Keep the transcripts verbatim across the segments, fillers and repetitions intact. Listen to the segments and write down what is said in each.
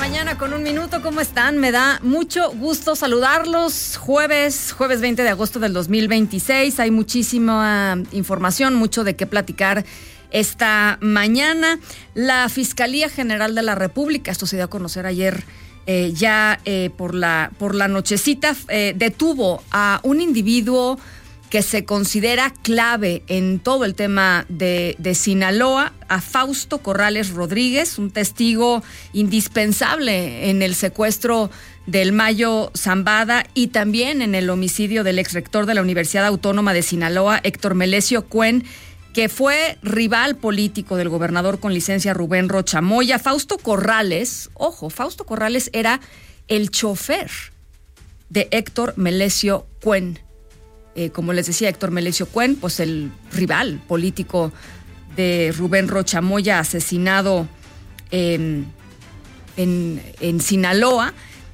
mañana con un minuto, ¿cómo están? Me da mucho gusto saludarlos. Jueves, jueves veinte de agosto del dos mil veintiséis. Hay muchísima información, mucho de qué platicar esta mañana. La Fiscalía General de la República, esto se dio a conocer ayer eh, ya eh, por la, por la nochecita, eh, detuvo a un individuo que se considera clave en todo el tema de, de Sinaloa, a Fausto Corrales Rodríguez, un testigo indispensable en el secuestro del Mayo Zambada y también en el homicidio del exrector de la Universidad Autónoma de Sinaloa, Héctor Melesio Cuen, que fue rival político del gobernador con licencia Rubén Rocha Moya. Fausto Corrales, ojo, Fausto Corrales era el chofer de Héctor Melesio Cuen. Eh, como les decía, Héctor Melesio Cuen, pues el rival político de Rubén Rocha Moya, asesinado eh, en, en Sinaloa.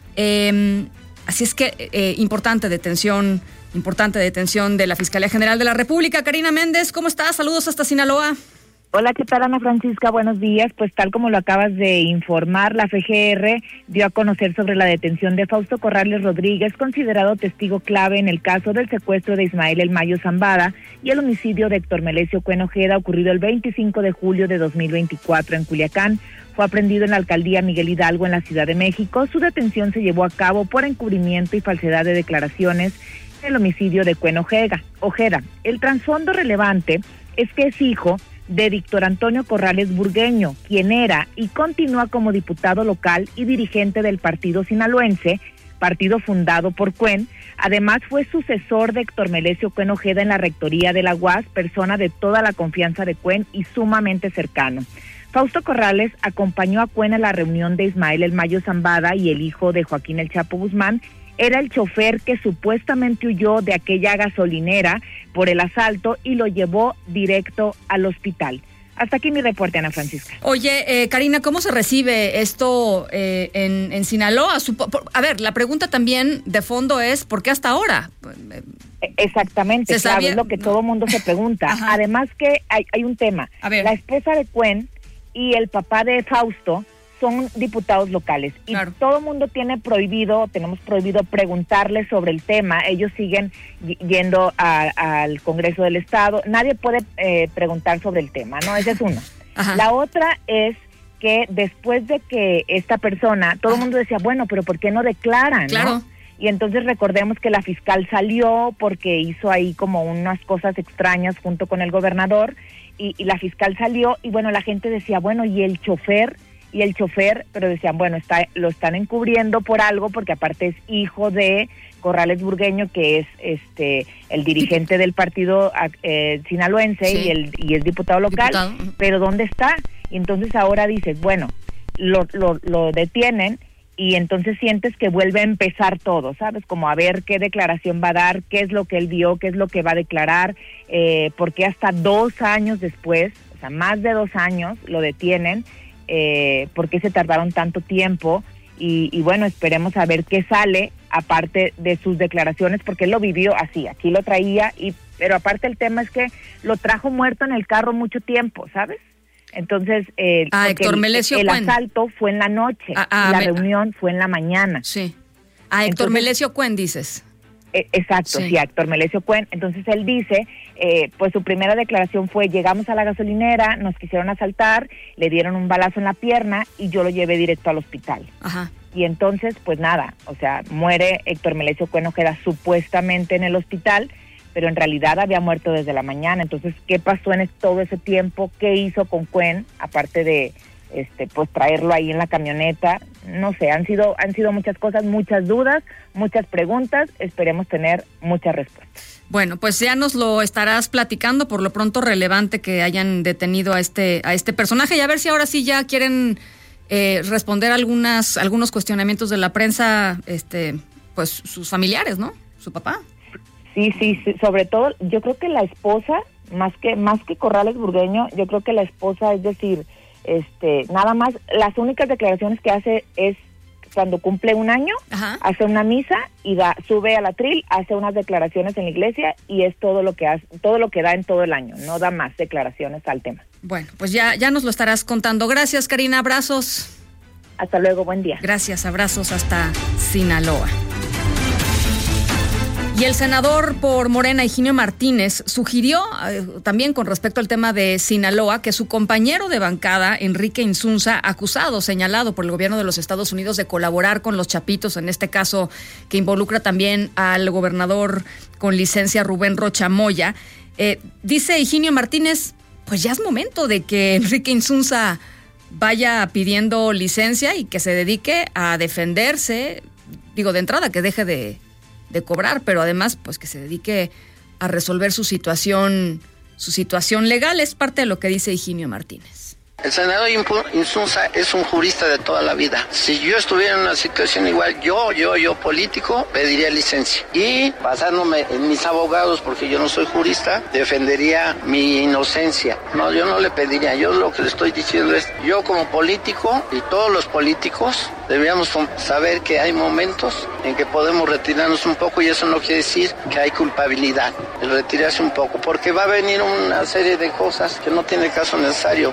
Eh, así es que eh, importante detención, importante detención de la Fiscalía General de la República. Karina Méndez, ¿cómo estás? Saludos hasta Sinaloa. Hola, ¿qué tal, Ana Francisca? Buenos días. Pues tal como lo acabas de informar, la F G R dio a conocer sobre la detención de Fausto Corrales Rodríguez, considerado testigo clave en el caso del secuestro de Ismael El Mayo Zambada y el homicidio de Héctor Melesio Cuen Ojeda, ocurrido el veinticinco de julio de dos mil veinticuatro en Culiacán. Fue aprendido en la alcaldía Miguel Hidalgo, en la Ciudad de México. Su detención se llevó a cabo por encubrimiento y falsedad de declaraciones en el homicidio de Cuen Ojeda. Ojeda. El trasfondo relevante es que es hijo de Víctor Antonio Corrales Burgueño, quien era y continúa como diputado local y dirigente del partido sinaloense, partido fundado por Cuen. Además fue sucesor de Héctor Melesio Cuen Ojeda en la rectoría de la U A S, persona de toda la confianza de Cuen y sumamente cercano. Fausto Corrales acompañó a Cuen a la reunión de Ismael El Mayo Zambada y el hijo de Joaquín El Chapo Guzmán. Era el chofer que supuestamente huyó de aquella gasolinera por el asalto y lo llevó directo al hospital. Hasta aquí mi reporte, Ana Francisca. Oye, eh, Karina, ¿cómo se recibe esto eh, en, en Sinaloa? Supo- por, a ver, la pregunta también de fondo es, ¿por qué hasta ahora? Exactamente, claro, sabía? Es lo que todo el mundo se pregunta. Ajá. Además que hay, hay un tema. A ver. La esposa de Cuen y el papá de Fausto son diputados locales y claro, todo el mundo tiene prohibido, tenemos prohibido preguntarles sobre el tema. Ellos siguen y- yendo a, al Congreso del Estado. Nadie puede eh, preguntar sobre el tema, ¿no? Esa es una. Ajá. La otra es que después de que esta persona, todo el mundo decía, bueno, pero ¿por qué no declaran? Claro. ¿No? Y entonces recordemos que la fiscal salió porque hizo ahí como unas cosas extrañas junto con el gobernador y, y la fiscal salió y bueno, la gente decía, bueno, ¿y el chofer? Y el chofer, pero decían, bueno, está, lo están encubriendo por algo, porque aparte es hijo de Corrales Burgueño, que es este el dirigente del partido eh, sinaloense, sí, y el y es diputado local, diputado. Pero ¿dónde está? Y entonces ahora dices, bueno, lo, lo, lo detienen y entonces sientes que vuelve a empezar todo, ¿sabes? Como a ver qué declaración va a dar, qué es lo que él vio, qué es lo que va a declarar, eh, porque hasta dos años después, o sea, más de dos años lo detienen. Eh, ¿Por qué se tardaron tanto tiempo? Y, y bueno, esperemos a ver qué sale, aparte de sus declaraciones, porque él lo vivió así, aquí lo traía, y pero aparte el tema es que lo trajo muerto en el carro mucho tiempo, ¿sabes? Entonces, eh, ah, Héctor Melesio el, el Cuen. asalto fue en la noche, ah, ah, y la me... reunión fue en la mañana. Sí. A Héctor Entonces, Melesio Cuen, dices. Eh, exacto, sí, sí, a Héctor Melesio Cuen. Entonces él dice, eh, pues su primera declaración fue, llegamos a la gasolinera, nos quisieron asaltar, le dieron un balazo en la pierna y yo lo llevé directo al hospital. Ajá. Y entonces, pues nada, o sea, muere Héctor Melesio Cuen Ojeda supuestamente en el hospital, pero en realidad había muerto desde la mañana. Entonces, ¿qué pasó en todo ese tiempo? ¿Qué hizo con Cuen? Aparte de, este, pues traerlo ahí en la camioneta. No sé, han sido, han sido muchas cosas, muchas dudas, muchas preguntas. Esperemos tener muchas respuestas. Bueno, pues ya nos lo estarás platicando. Por lo pronto, relevante que hayan detenido a este, a este personaje y a ver si ahora sí ya quieren eh, responder algunas, algunos cuestionamientos de la prensa, este, pues sus familiares, ¿no? Su papá. Sí, sí, sí, sobre todo, yo creo que la esposa, más que más que Corrales Burgueño, yo creo que la esposa, es decir, este, nada más, las únicas declaraciones que hace es cuando cumple un año, ajá, hace una misa y da, sube al atril, hace unas declaraciones en la iglesia y es todo lo que hace, todo lo que da en todo el año, no da más declaraciones al tema. Bueno, pues ya, ya nos lo estarás contando. Gracias, Karina, abrazos. Hasta luego, buen día. Gracias, abrazos hasta Sinaloa. Y el senador por Morena, Higinio Martínez, sugirió eh, también con respecto al tema de Sinaloa que su compañero de bancada, Enrique Insunza, acusado, señalado por el gobierno de los Estados Unidos de colaborar con los chapitos, en este caso que involucra también al gobernador con licencia Rubén Rocha Moya, eh, dice Higinio Martínez, pues ya es momento de que Enrique Insunza vaya pidiendo licencia y que se dedique a defenderse, digo de entrada que deje de de cobrar, pero además pues que se dedique a resolver su situación, su situación legal. Es parte de lo que dice Higinio Martínez. El senador Insunza es un jurista de toda la vida. Si yo estuviera en una situación igual, yo, yo, yo político, pediría licencia. Y basándome en mis abogados, porque yo no soy jurista, defendería mi inocencia. No, yo no le pediría. Yo lo que le estoy diciendo es, yo como político y todos los políticos deberíamos saber que hay momentos en que podemos retirarnos un poco y eso no quiere decir que hay culpabilidad. El retirarse un poco, porque va a venir una serie de cosas que no tiene caso necesario.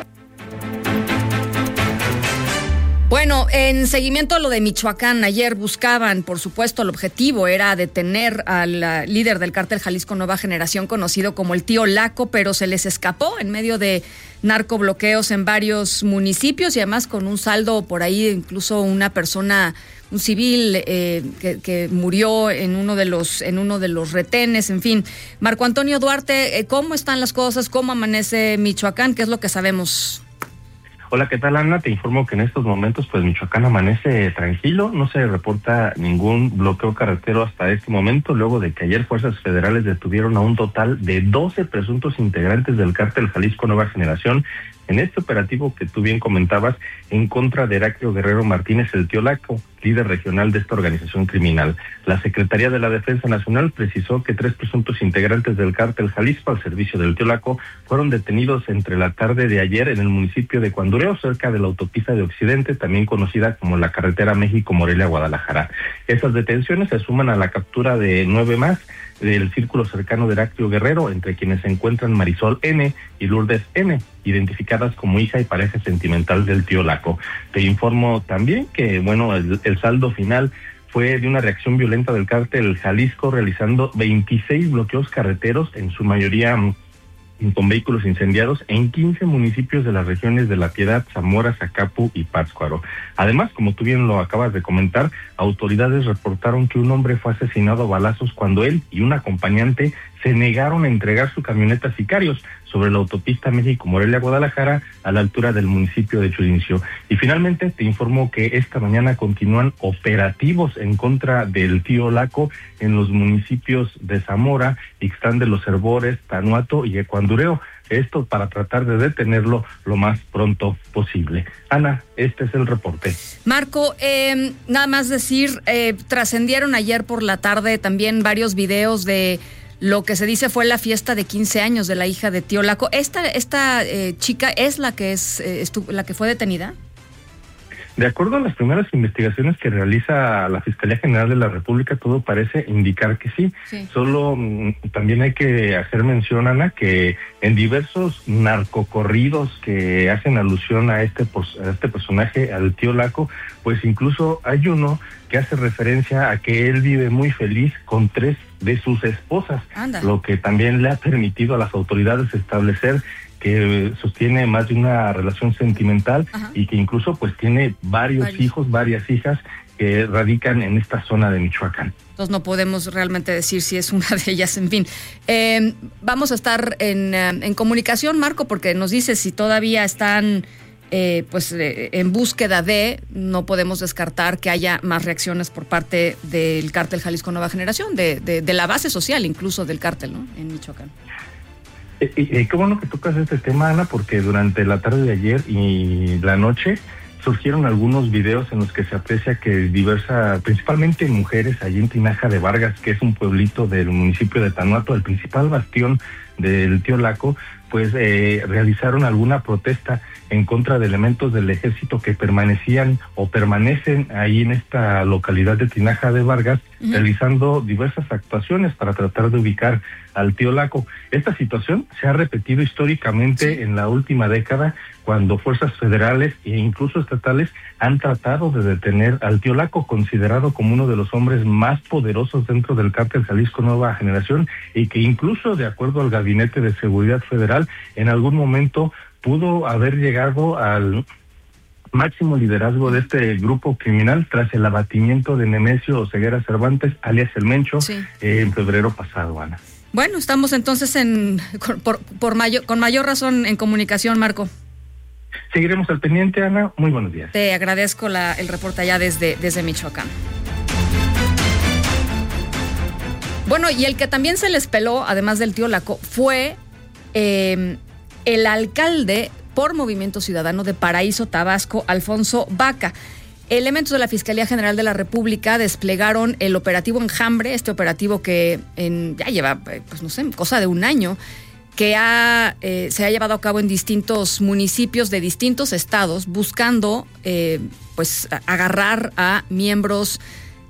Bueno, en seguimiento a lo de Michoacán, ayer buscaban, por supuesto, el objetivo era detener al uh, líder del cártel Jalisco Nueva Generación, conocido como el Tío Laco, pero se les escapó en medio de narcobloqueos en varios municipios y además con un saldo por ahí, incluso una persona, un civil eh, que, que murió en uno de los en uno de los retenes, en fin. Marco Antonio Duarte, eh, ¿cómo están las cosas? ¿Cómo amanece Michoacán? ¿Qué es lo que sabemos? Hola, ¿qué tal, Ana? Te informo que en estos momentos, pues, Michoacán amanece tranquilo, no se reporta ningún bloqueo carretero hasta este momento, luego de que ayer fuerzas federales detuvieron a un total de doce presuntos integrantes del cártel Jalisco Nueva Generación en este operativo que tú bien comentabas en contra de Heraclio Guerrero Martínez, el Tío Laco, líder regional de esta organización criminal. La Secretaría de la Defensa Nacional precisó que tres presuntos integrantes del cártel Jalisco al servicio del Tío Laco fueron detenidos entre la tarde de ayer en el municipio de Cuandureo, cerca de la autopista de Occidente, también conocida como la carretera México-Morelia-Guadalajara. Esas detenciones se suman a la captura de nueve más del círculo cercano de Heraclio Guerrero, entre quienes se encuentran Marisol N. y Lourdes N., identificadas como hija y pareja sentimental del Tío Laco. Te informo también que, bueno, el, el saldo final fue de una reacción violenta del cártel Jalisco, realizando veintiséis bloqueos carreteros, en su mayoría con vehículos incendiados, en quince municipios de las regiones de La Piedad, Zamora, Zacapu y Pátzcuaro. Además, como tú bien lo acabas de comentar, autoridades reportaron que un hombre fue asesinado a balazos cuando él y un acompañante se negaron a entregar su camioneta a sicarios sobre la autopista México-Morelia-Guadalajara a la altura del municipio de Churincio. Y finalmente te informo que esta mañana continúan operativos en contra del Tío Laco en los municipios de Zamora, Ixtán de los Herbores, Tanuato y Ecuandureo. Esto para tratar de detenerlo lo más pronto posible. Ana, este es el reporte. Marco, eh, nada más decir, eh, trascendieron ayer por la tarde también varios videos de lo que se dice fue la fiesta de quince años de la hija de Tío Laco. ¿Esta, esta eh, chica es la que es eh, estu- la que fue detenida? De acuerdo a las primeras investigaciones que realiza la Fiscalía General de la República, todo parece indicar que sí. sí. Solo mm, también hay que hacer mención, Ana, que en diversos narcocorridos que hacen alusión a este, a este personaje, al Tío Laco, pues incluso hay uno que hace referencia a que él vive muy feliz con tres de sus esposas, Anda. Lo que también le ha permitido a las autoridades establecer que sostiene más de una relación sentimental. Ajá. Y que incluso pues tiene varios, varios hijos, varias hijas que radican en esta zona de Michoacán. Entonces no podemos realmente decir si es una de ellas, en fin. Eh, vamos a estar en, en comunicación, Marco, porque nos dice si todavía están eh, pues eh, en búsqueda de, no podemos descartar que haya más reacciones por parte del cártel Jalisco Nueva Generación, de, de, de la base social incluso del cártel, ¿no?, en Michoacán. Y, y qué bueno que tocas este tema, Ana, porque durante la tarde de ayer y la noche surgieron algunos videos en los que se aprecia que diversas, principalmente mujeres, allí en Tinaja de Vargas, que es un pueblito del municipio de Tanuato, el principal bastión del Tío Laco, pues eh, realizaron alguna protesta en contra de elementos del ejército que permanecían o permanecen ahí en esta localidad de Tinaja de Vargas, uh-huh. realizando diversas actuaciones para tratar de ubicar al tío Laco. Esta situación se ha repetido históricamente sí. en la última década, cuando fuerzas federales e incluso estatales han tratado de detener al tío Laco, considerado como uno de los hombres más poderosos dentro del cártel Jalisco Nueva Generación, y que incluso, de acuerdo al Gabinete de Seguridad Federal, en algún momento pudo haber llegado al máximo liderazgo de este grupo criminal tras el abatimiento de Nemesio Oseguera Cervantes, alias El Mencho, sí. eh, en febrero pasado, Ana. Bueno, estamos entonces en por, por mayor, con mayor razón en comunicación, Marco. Seguiremos al pendiente, Ana. Muy buenos días. Te agradezco la, el reporte allá desde, desde Michoacán. Bueno, y el que también se les peló, además del tío Laco, fue eh, el alcalde por Movimiento Ciudadano de Paraíso, Tabasco, Alfonso Baca. Elementos de la Fiscalía General de la República desplegaron el operativo Enjambre, este operativo que en, ya lleva, pues no sé, cosa de un año, que ha, eh, se ha llevado a cabo en distintos municipios de distintos estados, buscando eh, pues agarrar a miembros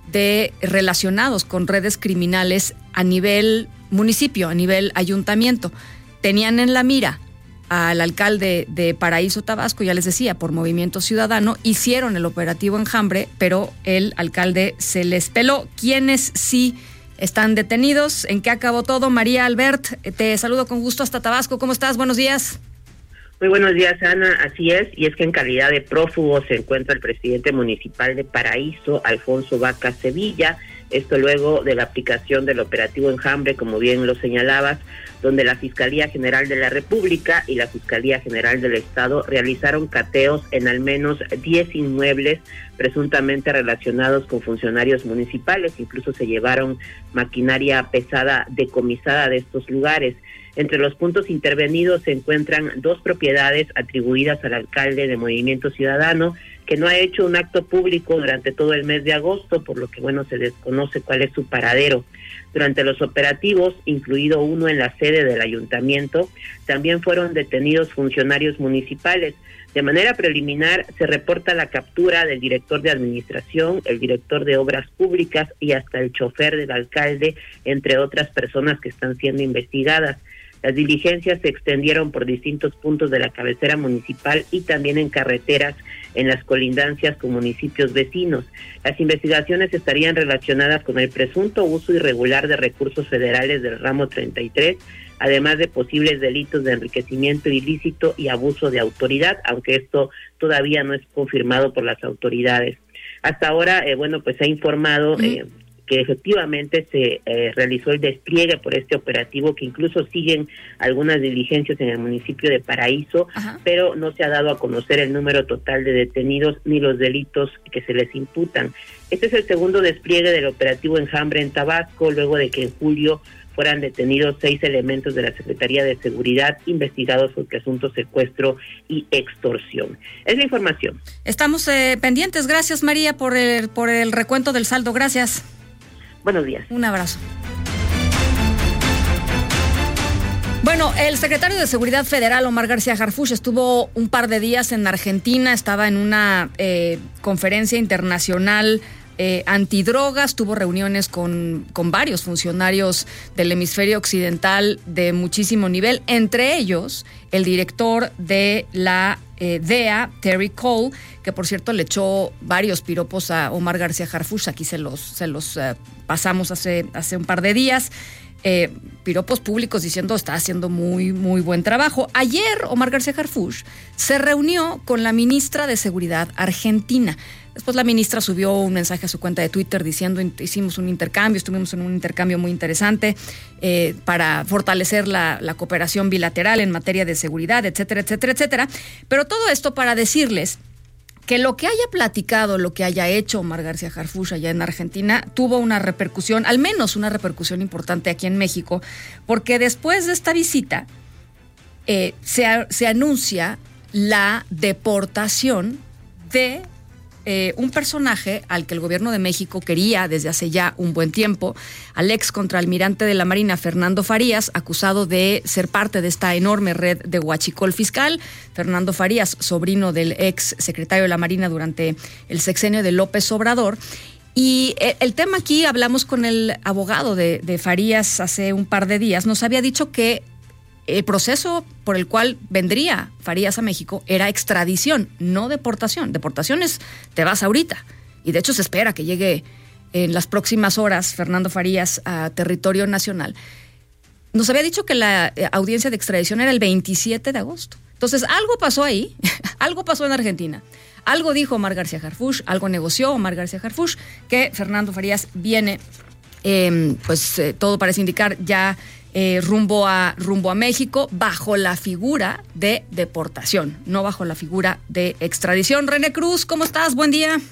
de relacionados con redes criminales a nivel municipio, a nivel ayuntamiento. Tenían en la mira al alcalde de Paraíso, Tabasco, ya les decía, por Movimiento Ciudadano, hicieron el operativo Enjambre, pero el alcalde se les peló. ¿Quiénes sí están detenidos? ¿En qué acabó todo? María Albert, te saludo con gusto hasta Tabasco. ¿Cómo estás? Buenos días. Muy buenos días, Ana. Así es, y es que en calidad de prófugo se encuentra el presidente municipal de Paraíso, Alfonso Baca Sevilla. Esto luego de la aplicación del operativo Enjambre, como bien lo señalabas, donde la Fiscalía General de la República y la Fiscalía General del Estado realizaron cateos en al menos diez inmuebles presuntamente relacionados con funcionarios municipales. Incluso se llevaron maquinaria pesada decomisada de estos lugares. Entre los puntos intervenidos se encuentran dos propiedades atribuidas al alcalde de Movimiento Ciudadano, que no ha hecho un acto público durante todo el mes de agosto, por lo que, bueno, se desconoce cuál es su paradero. Durante los operativos, incluido uno en la sede del ayuntamiento, también fueron detenidos funcionarios municipales. De manera preliminar, se reporta la captura del director de administración, el director de obras públicas y hasta el chofer del alcalde, entre otras personas que están siendo investigadas. Las diligencias se extendieron por distintos puntos de la cabecera municipal y también en carreteras en las colindancias con municipios vecinos. Las investigaciones estarían relacionadas con el presunto uso irregular de recursos federales del ramo treinta y tres, además de posibles delitos de enriquecimiento ilícito y abuso de autoridad, aunque esto todavía no es confirmado por las autoridades. Hasta ahora, eh, bueno, pues se ha informado eh, que efectivamente se eh, realizó el despliegue por este operativo, que incluso siguen algunas diligencias en el municipio de Paraíso, Ajá. pero no se ha dado a conocer el número total de detenidos ni los delitos que se les imputan. Este es el segundo despliegue del operativo Enjambre en Tabasco, luego de que en julio fueran detenidos seis elementos de la Secretaría de Seguridad investigados por presunto secuestro y extorsión. Es la información. Estamos eh, pendientes. Gracias, María, por el, por el recuento del saldo. Gracias. Buenos días. Un abrazo. Bueno, el secretario de Seguridad Federal, Omar García Harfuch, estuvo un par de días en Argentina, estaba en una eh, conferencia internacional eh, antidrogas, tuvo reuniones con, con varios funcionarios del hemisferio occidental de muchísimo nivel, entre ellos el director de la eh, D E A, Terry Cole, que por cierto le echó varios piropos a Omar García Harfuch, aquí se los, se los eh, pasamos hace, hace un par de días. Eh, piropos públicos diciendo está haciendo muy, muy buen trabajo. Ayer Omar García Harfuch se reunió con la ministra de Seguridad argentina. Después la ministra subió un mensaje a su cuenta de Twitter diciendo hicimos un intercambio, estuvimos en un intercambio muy interesante eh, para fortalecer la, la cooperación bilateral en materia de seguridad, etcétera, etcétera, etcétera. Pero todo esto para decirles que lo que haya platicado, lo que haya hecho Omar García Harfuch allá en Argentina, tuvo una repercusión, al menos una repercusión importante aquí en México, porque después de esta visita eh, se, se anuncia la deportación de eh, un personaje al que el gobierno de México quería desde hace ya un buen tiempo, al ex contraalmirante de la Marina, Fernando Farías, acusado de ser parte de esta enorme red de huachicol fiscal. Fernando Farías, sobrino del ex secretario de la Marina durante el sexenio de López Obrador. Y el tema aquí, hablamos con el abogado de, de Farías hace un par de días, nos había dicho que el proceso por el cual vendría Farías a México era extradición, no deportación. Deportación es, te vas ahorita. Y de hecho se espera que llegue en las próximas horas Fernando Farías a territorio nacional. Nos había dicho que la audiencia de extradición era el veintisiete de agosto. Entonces, algo pasó ahí, algo pasó en Argentina. Algo dijo Omar García Harfuch, algo negoció Omar García Harfuch, que Fernando Farías viene, eh, pues eh, todo parece indicar ya eh, rumbo a rumbo a México, bajo la figura de deportación, no bajo la figura de extradición. René Cruz, ¿cómo estás? Buen día.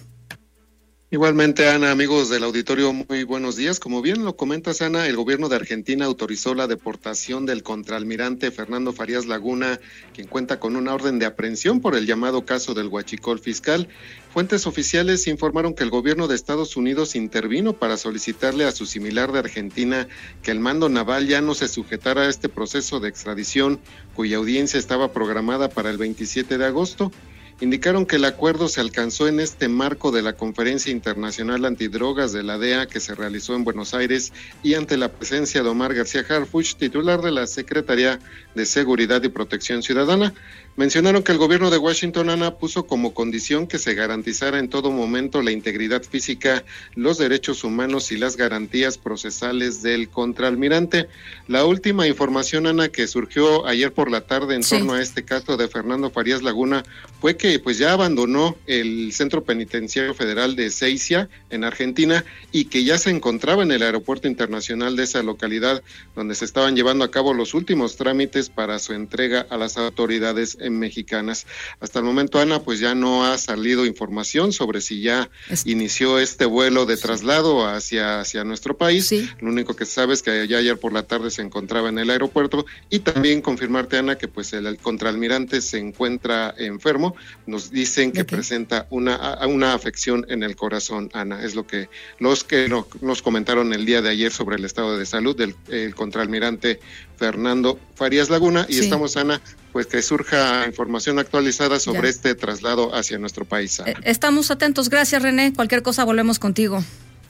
Igualmente, Ana, amigos del auditorio, muy buenos días. Como bien lo comentas, Ana, el gobierno de Argentina autorizó la deportación del contraalmirante Fernando Farías Laguna, quien cuenta con una orden de aprehensión por el llamado caso del huachicol fiscal. Fuentes oficiales informaron que el gobierno de Estados Unidos intervino para solicitarle a su similar de Argentina que el mando naval ya no se sujetara a este proceso de extradición, cuya audiencia estaba programada para el veintisiete de agosto. Indicaron que el acuerdo se alcanzó en este marco de la Conferencia Internacional Antidrogas de la D E A que se realizó en Buenos Aires y ante la presencia de Omar García Harfuch, titular de la Secretaría de Seguridad y Protección Ciudadana. Mencionaron que el gobierno de Washington, Ana, puso como condición que se garantizara en todo momento la integridad física, los derechos humanos y las garantías procesales del contraalmirante. La última información, Ana, que surgió ayer por la tarde en sí. torno a este caso de Fernando Farías Laguna fue que pues ya abandonó el Centro Penitenciario Federal de Ezeiza en Argentina y que ya se encontraba en el aeropuerto internacional de esa localidad, donde se estaban llevando a cabo los últimos trámites para su entrega a las autoridades mexicanas. Hasta el momento, Ana, pues ya no ha salido información sobre si ya es... inició este vuelo de traslado hacia, hacia nuestro país. Sí. Lo único que se sabe es que ya ayer por la tarde se encontraba en el aeropuerto y también confirmarte, Ana, que pues el, el contraalmirante se encuentra enfermo. Nos dicen que okay. presenta una, una afección en el corazón, Ana. Es lo que los que no, nos comentaron el día de ayer sobre el estado de salud del el contraalmirante Fernando Farías Laguna y sí. estamos, Ana, pues que surja información actualizada sobre ya. este traslado hacia nuestro país. Ana. Estamos atentos. Gracias, René. Cualquier cosa volvemos contigo.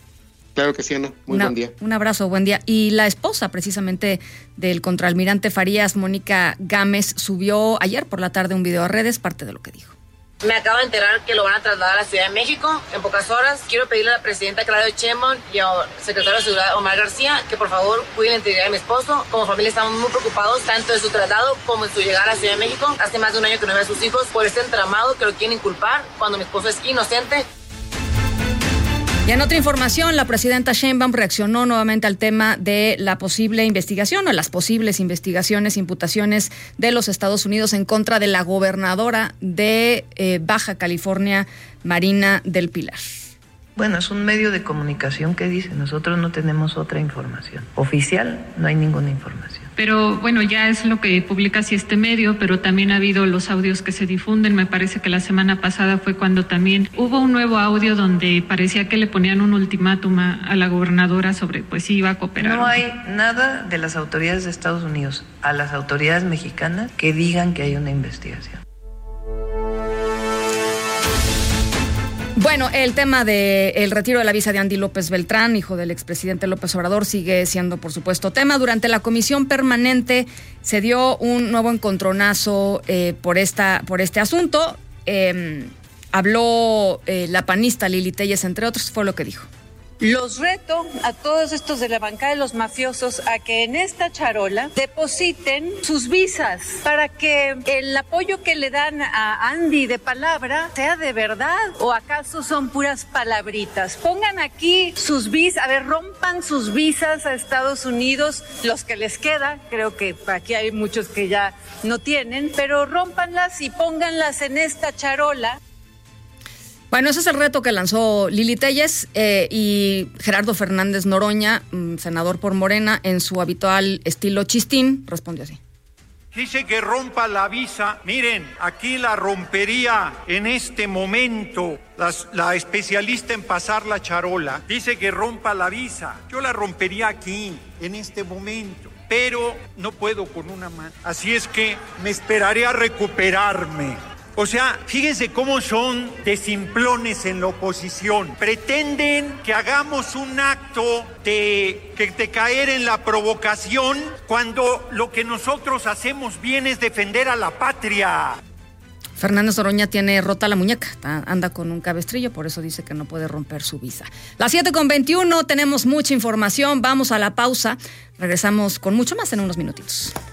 Claro que sí, Ana. Muy Una, buen día. Un abrazo, buen día. Y la esposa, precisamente, del contraalmirante Farías, Mónica Gámez, subió ayer por la tarde un video a redes, parte de lo que dijo. Me acabo de enterar que lo van a trasladar a la Ciudad de México en pocas horas. Quiero pedirle a la presidenta Claudia Sheinbaum y al secretario de Seguridad Omar García que por favor cuiden la integridad de mi esposo. Como familia estamos muy preocupados tanto de su traslado como de su llegada a la Ciudad de México. Hace más de un año que no ve a sus hijos por este entramado que lo quieren inculpar cuando mi esposo es inocente. Y en otra información, la presidenta Sheinbaum reaccionó nuevamente al tema de la posible investigación o las posibles investigaciones, imputaciones de los Estados Unidos en contra de la gobernadora de eh, Baja California, Marina del Pilar. Bueno, es un medio de comunicación que dice, nosotros no tenemos otra información. Oficial, no hay ninguna información. Pero bueno, ya es lo que publica así este medio, pero también ha habido los audios que se difunden. Me parece que la semana pasada fue cuando también hubo un nuevo audio donde parecía que le ponían un ultimátum a, a la gobernadora sobre pues si iba a cooperar. No hay nada de las autoridades de Estados Unidos a las autoridades mexicanas que digan que hay una investigación. Bueno, el tema del retiro de la visa de Andy López Beltrán, hijo del expresidente López Obrador, sigue siendo, por supuesto, tema. Durante la comisión permanente se dio un nuevo encontronazo eh, por esta, por este asunto. Eh, habló eh, la panista Lili Téllez, entre otros, fue lo que dijo. Los reto a todos estos de la bancada de los mafiosos a que en esta charola depositen sus visas para que el apoyo que le dan a Andy de palabra sea de verdad o acaso son puras palabritas. Pongan aquí sus visas, a ver, rompan sus visas a Estados Unidos, los que les queda, creo que aquí hay muchos que ya no tienen, pero rómpanlas y pónganlas en esta charola. Bueno, ese es el reto que lanzó Lili Téllez eh, y Gerardo Fernández Noroña, senador por Morena, en su habitual estilo chistín, respondió así. Dice que rompa la visa. Miren, aquí la rompería en este momento las, la especialista en pasar la charola. Dice que rompa la visa. Yo la rompería aquí, en este momento. Pero no puedo con una mano. Así es que me esperaré a recuperarme. O sea, fíjense cómo son de simplones en la oposición. Pretenden que hagamos un acto de, de caer en la provocación cuando lo que nosotros hacemos bien es defender a la patria. Fernando Soroña tiene rota la muñeca, anda con un cabestrillo, por eso dice que no puede romper su visa. Las siete con veintiuno, tenemos mucha información, vamos a la pausa, regresamos con mucho más en unos minutitos.